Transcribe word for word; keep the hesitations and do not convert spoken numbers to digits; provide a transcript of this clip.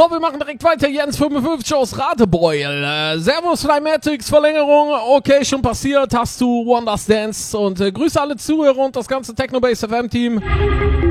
wir machen direkt weiter. Jens fünfundfünfzig aus Radebeul. Äh, Servus, Flymatrix, Verlängerung. Okay, schon passiert. Hast du Wonders Dance. Und äh, Grüße alle Zuhörer und das ganze Technobase F M Team.